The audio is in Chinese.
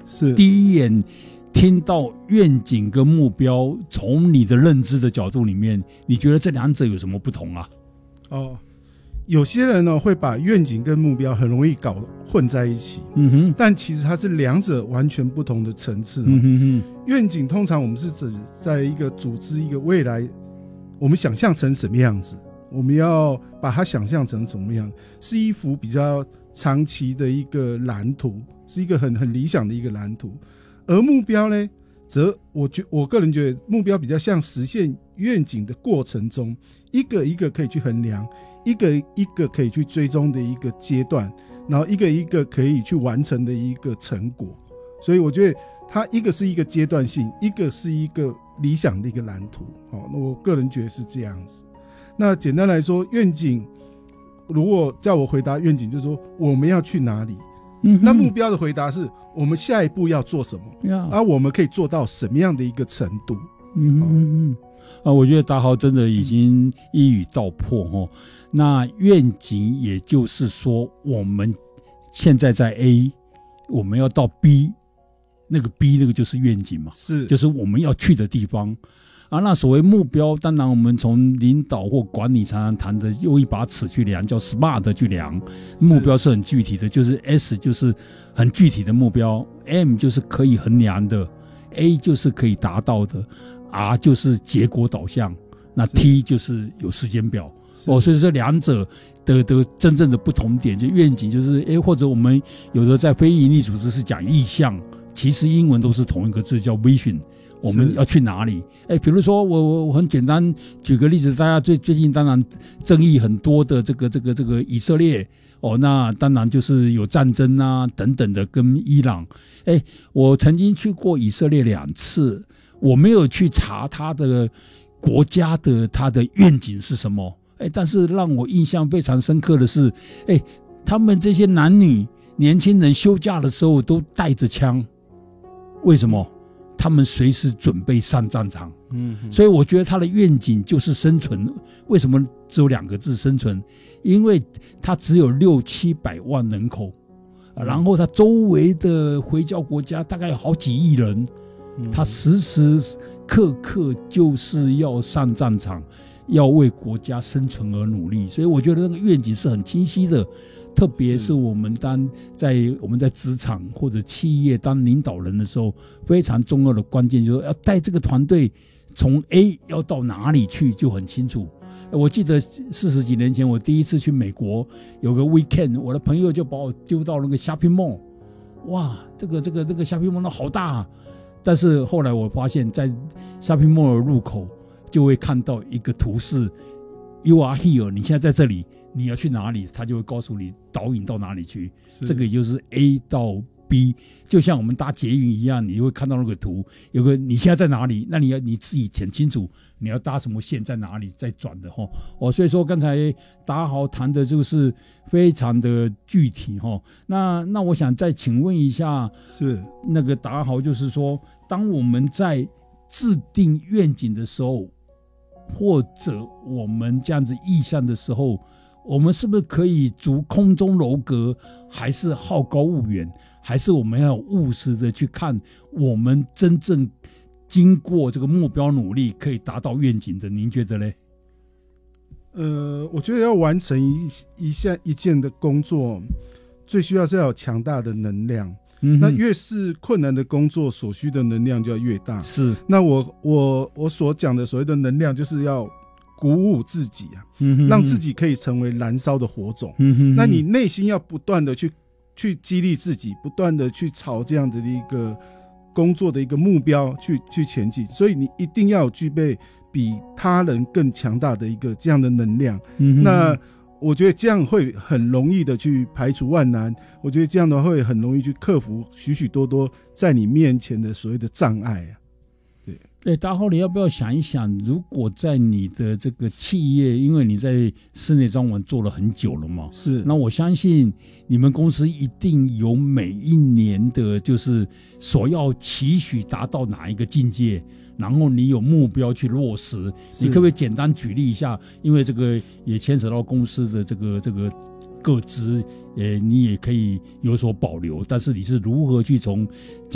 是第一眼听到愿景跟目标，从你的认知的角度里面，你觉得这两者有什么不同啊？ 有些人呢会把愿景跟目标很容易搞混在一起，但其实它是两者完全不同的层次。愿景通常我们是指在一个组织一个未来，我们想象成什么样子，我们要把它想象成什么样，是一幅比较长期的一个蓝图，是一个很理想的一个蓝图。而目标呢，则我个人觉得目标比较像实现愿景的过程中，一个一个可以去衡量，一个一个可以去追踪的一个阶段，然后一个一个可以去完成的一个成果。所以我觉得它一个是一个阶段性，一个是一个理想的一个蓝图。那我个人觉得是这样子。那简单来说，愿景如果叫我回答愿景，就是说我们要去哪里。那目标的回答是我们下一步要做什么，而我们可以做到什么样的一个程度。 我觉得达豪真的已经一语道破。那愿景也就是说我们现在在 A， 我们要到 B， 那个 B 那个就是愿景嘛，就是我们要去的地方。那所谓目标，当然我们从领导或管理常常谈的用一把尺去量，叫 SMART 去量，目标是很具体的，就是 S 就是很具体的目标， M 就是可以衡量的， A 就是可以达到的， R 就是结果导向，那 T 就是有时间表。所以这两者的真正的不同点，就愿景就是或者我们有的在非营利组织是讲意向，其实英文都是同一个字，叫 vision。我们要去哪里？比如说我很简单举个例子，大家最近当然争议很多的这个以色列那当然就是有战争啊等等的，跟伊朗。我曾经去过以色列2次，我没有去查他的国家的他的愿景是什么，但是让我印象非常深刻的是，他们这些男女年轻人休假的时候都带着枪，为什么？他们随时准备上战场。所以我觉得他的愿景就是生存。为什么只有2个字生存？因为他只有600-700万人口，然后他周围的回教国家大概有好几亿人，他时时刻刻就是要上战场，要为国家生存而努力。所以我觉得那个愿景是很清晰的。特别是我们在职场或者企业当领导人的时候，非常重要的关键就是要带这个团队从 A 要到哪里去就很清楚。我记得40几年前我第一次去美国，有个 weekend， 我的朋友就把我丢到那个 shopping mall， 哇，这个 shopping mall 好大啊！但是后来我发现在 shopping mall 的入口就会看到一个图示 You are here， 你现在在这里，你要去哪里，他就会告诉你导引到哪里去。这个也就是 A 到 B， 就像我们搭捷运一样，你会看到那个图，有个你现在在哪里，那你自己很清楚你要搭什么线在哪里再转的。所以说刚才达豪谈的就是非常的具体。那我想再请问一下，是那个达豪，就是说当我们在制定愿景的时候，或者我们这样子意向的时候，我们是不是可以逐空中楼阁，还是好高骛远，还是我们要务实的去看我们真正经过这个目标努力可以达到愿景的？您觉得呢？ 我觉得要完成一件的工作，最需要是要有强大的能量。那越是困难的工作，所需的能量就要越大。是，那我所讲的所谓的能量，就是要鼓舞自己啊，让自己可以成为燃烧的火种。那你内心要不断的去激励自己，不断的去朝这样的一个工作的一个目标去前进。所以你一定要具备比他人更强大的一个这样的能量。那我觉得这样会很容易的去排除万难，我觉得这样的话会很容易去克服许许多多在你面前的所谓的障碍。 对，达豪，你要不要想一想，如果在你的这个企业，因为你在室内装潢做了很久了嘛，是，那我相信你们公司一定有每一年的就是所要期许达到哪一个境界，然后你有目标去落实。你可不可以简单举例一下？因为这个也牵扯到公司的这个各职，你也可以有所保留，但是你是如何去从